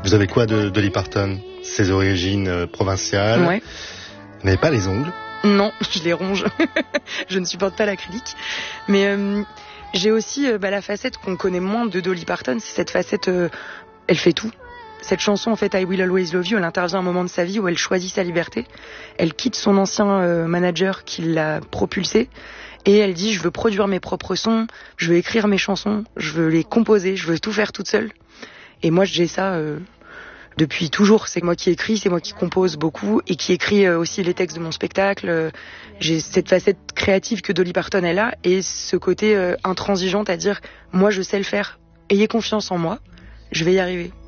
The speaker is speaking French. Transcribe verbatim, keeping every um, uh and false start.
Vous avez quoi de Dolly Parton? Ses origines euh, provinciales. Ouais. Vous n'avez pas les ongles? Non, je les ronge. Je ne supporte pas l'acrylique. Mais euh, j'ai aussi euh, bah, la facette qu'on connaît moins de Dolly Parton, c'est cette facette, euh, elle fait tout. Cette chanson, en fait, I Will Always Love You, elle intervient à un moment de sa vie où elle choisit sa liberté. Elle quitte son ancien euh, manager qui l'a propulsée et elle dit, je veux produire mes propres sons, je veux écrire mes chansons, je veux les composer, je veux tout faire toute seule. Et moi, j'ai ça euh, depuis toujours. C'est moi qui écris, c'est moi qui compose beaucoup et qui écris euh, aussi les textes de mon spectacle. J'ai cette facette créative que Dolly Parton elle a et ce côté euh, intransigeant, à dire, moi, je sais le faire. Ayez confiance en moi, je vais y arriver.